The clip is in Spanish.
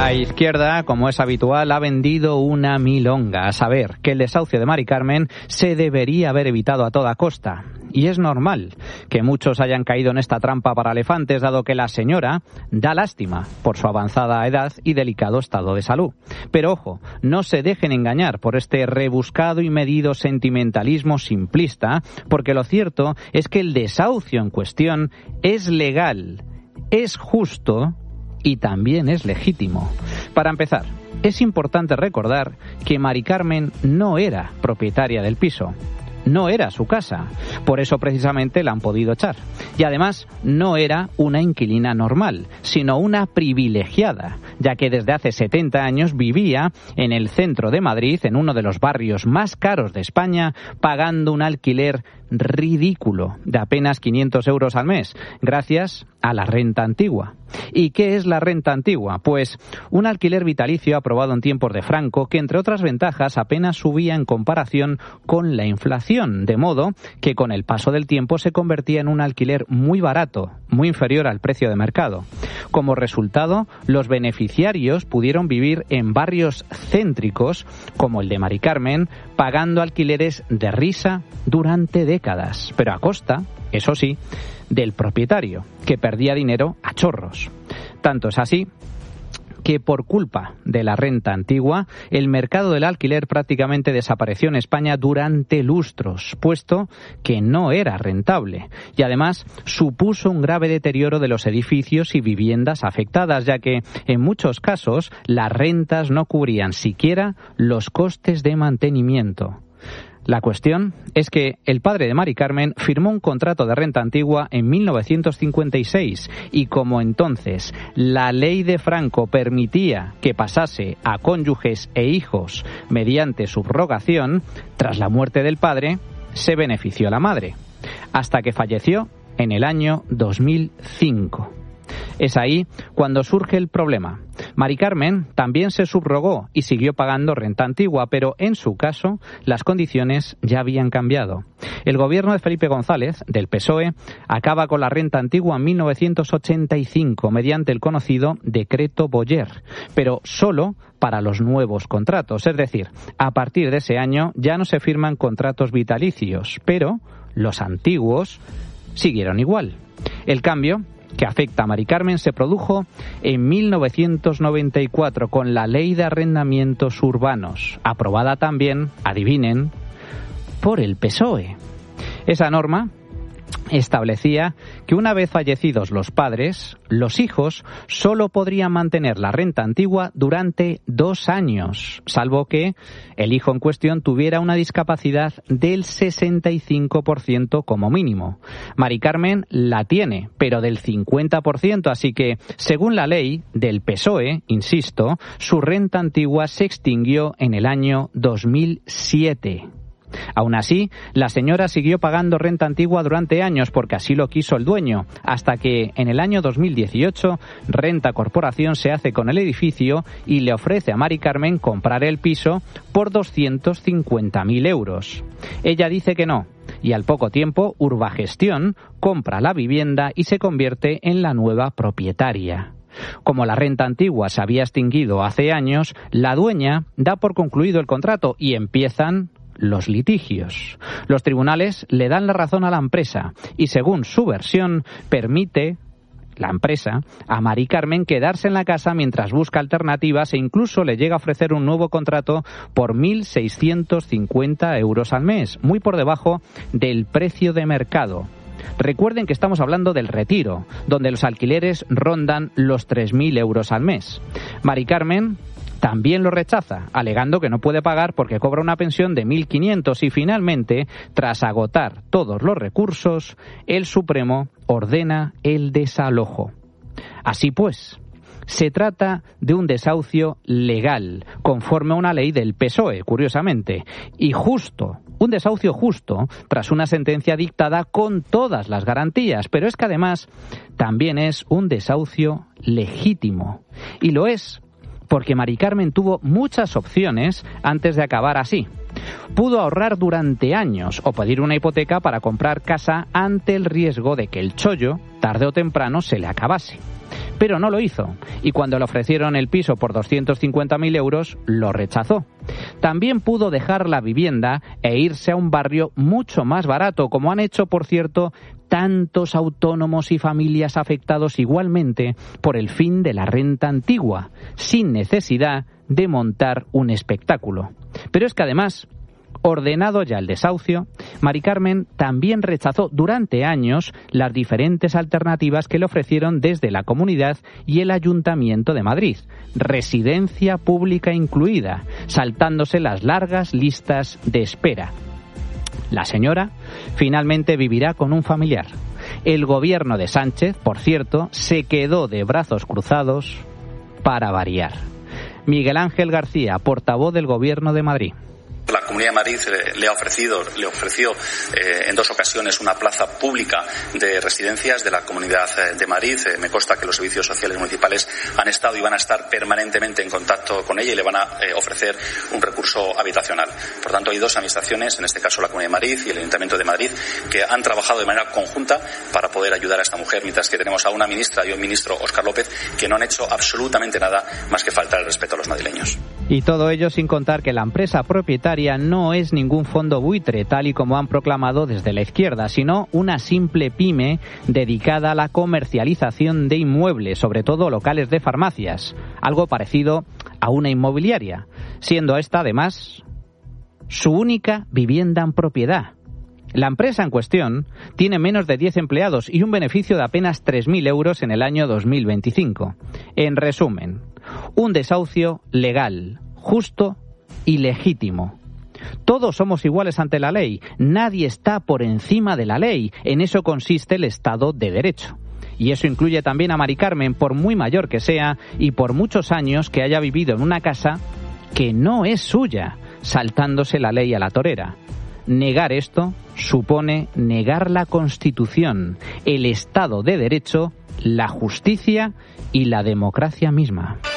La izquierda, como es habitual, ha vendido una milonga, a saber, que el desahucio de Mari Carmen se debería haber evitado a toda costa. Y es normal que muchos hayan caído en esta trampa para elefantes, dado que la señora da lástima por su avanzada edad y delicado estado de salud. Pero ojo, no se dejen engañar por este rebuscado y medido sentimentalismo simplista, porque lo cierto es que el desahucio en cuestión es legal, es justo y también es legítimo. Para empezar, es importante recordar que Mari Carmen no era propietaria del piso. No era su casa, por eso precisamente la han podido echar. Y además no era una inquilina normal, sino una privilegiada, ya que desde hace 70 años vivía en el centro de Madrid, en uno de los barrios más caros de España, pagando un alquiler ridículo de apenas 500 euros al mes, gracias a la renta antigua. ¿Y qué es la renta antigua? Pues un alquiler vitalicio aprobado en tiempos de Franco que, entre otras ventajas, apenas subía en comparación con la inflación, de modo que con el paso del tiempo se convertía en un alquiler muy barato, muy inferior al precio de mercado. Como resultado, los beneficiarios pudieron vivir en barrios céntricos, como el de Mari Carmen, pagando alquileres de risa durante décadas, pero a costa, eso sí, del propietario, que perdía dinero a chorros. Tanto es así que por culpa de la renta antigua, el mercado del alquiler prácticamente desapareció en España durante lustros, puesto que no era rentable. Y además supuso un grave deterioro de los edificios y viviendas afectadas, ya que en muchos casos las rentas no cubrían siquiera los costes de mantenimiento. La cuestión es que el padre de Mari Carmen firmó un contrato de renta antigua en 1956 y como entonces la ley de Franco permitía que pasase a cónyuges e hijos mediante subrogación, tras la muerte del padre se benefició la madre, hasta que falleció en el año 2005. Es ahí cuando surge el problema. Mari Carmen también se subrogó y siguió pagando renta antigua, pero en su caso las condiciones ya habían cambiado. El gobierno de Felipe González, del PSOE, acaba con la renta antigua en 1985 mediante el conocido Decreto Boyer, pero solo para los nuevos contratos. Es decir, a partir de ese año ya no se firman contratos vitalicios, pero los antiguos siguieron igual. El cambio que afecta a Mari Carmen se produjo en 1994 con la Ley de Arrendamientos Urbanos, aprobada también, adivinen, por el PSOE. Esa norma establecía que una vez fallecidos los padres, los hijos solo podrían mantener la renta antigua durante 2 años, salvo que el hijo en cuestión tuviera una discapacidad del 65% como mínimo. Mari Carmen la tiene, pero del 50%, así que, según la ley del PSOE, insisto, su renta antigua se extinguió en el año 2007. Aún así, la señora siguió pagando renta antigua durante años porque así lo quiso el dueño, hasta que en el año 2018 Renta Corporación se hace con el edificio y le ofrece a Mari Carmen comprar el piso por 250.000 euros. Ella dice que no, y al poco tiempo Urbagestión compra la vivienda y se convierte en la nueva propietaria. Como la renta antigua se había extinguido hace años, la dueña da por concluido el contrato y empiezan los litigios. Los tribunales le dan la razón a la empresa y, según su versión, permite la empresa a Mari Carmen quedarse en la casa mientras busca alternativas e incluso le llega a ofrecer un nuevo contrato por 1.650 euros al mes, muy por debajo del precio de mercado. Recuerden que estamos hablando del Retiro, donde los alquileres rondan los 3.000 euros al mes. Mari Carmen también lo rechaza, alegando que no puede pagar porque cobra una pensión de 1.500 y finalmente, tras agotar todos los recursos, el Supremo ordena el desalojo. Así pues, se trata de un desahucio legal, conforme a una ley del PSOE, curiosamente, y justo, un desahucio justo, tras una sentencia dictada con todas las garantías, pero es que además también es un desahucio legítimo, y lo es porque Mari Carmen tuvo muchas opciones antes de acabar así. Pudo ahorrar durante años o pedir una hipoteca para comprar casa ante el riesgo de que el chollo, tarde o temprano, se le acabase. pero no lo hizo, y cuando le ofrecieron el piso por 250.000 euros, lo rechazó. También pudo dejar la vivienda e irse a un barrio mucho más barato, como han hecho, por cierto, tantos autónomos y familias afectados igualmente por el fin de la renta antigua, sin necesidad de montar un espectáculo. Pero es que además, ordenado ya el desahucio, Mari Carmen también rechazó durante años las diferentes alternativas que le ofrecieron desde la Comunidad y el Ayuntamiento de Madrid, residencia pública incluida, saltándose las largas listas de espera. La señora finalmente vivirá con un familiar. El gobierno de Sánchez, por cierto, se quedó de brazos cruzados para variar. Miguel Ángel García, portavoz del Gobierno de Madrid. La Comunidad de Madrid le ofreció en 2 ocasiones una plaza pública de residencias de la Comunidad de Madrid. Me consta que los servicios sociales municipales han estado y van a estar permanentemente en contacto con ella y le van a ofrecer un recurso habitacional. Por tanto, hay 2 administraciones, en este caso la Comunidad de Madrid y el Ayuntamiento de Madrid, que han trabajado de manera conjunta para poder ayudar a esta mujer, mientras que tenemos a una ministra y un ministro, Óscar López, que no han hecho absolutamente nada más que faltar el respeto a los madrileños. Y todo ello sin contar que la empresa propietaria no es ningún fondo buitre, tal y como han proclamado desde la izquierda, sino una simple pyme dedicada a la comercialización de inmuebles, sobre todo locales de farmacias, algo parecido a una inmobiliaria, siendo esta, además, su única vivienda en propiedad. La empresa en cuestión tiene menos de 10 empleados y un beneficio de apenas 3.000 euros en el año 2025. En resumen, un desahucio legal, justo y legítimo. Todos somos iguales ante la ley. Nadie está por encima de la ley. En eso consiste el Estado de Derecho. Y eso incluye también a Mari Carmen, por muy mayor que sea y por muchos años que haya vivido en una casa que no es suya, saltándose la ley a la torera. Negar esto supone negar la Constitución, el Estado de Derecho, la justicia y la democracia misma.